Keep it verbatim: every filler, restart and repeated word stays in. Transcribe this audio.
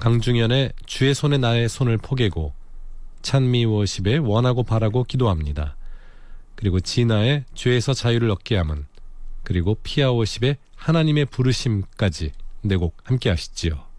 강중현의 주의 손에 나의 손을 포개고, 찬미 워십의 원하고 바라고 기도합니다. 그리고 진아의 죄에서 자유를 얻게 함은, 그리고 피아 워십의 하나님의 부르심까지 네 곡 함께 하시지요.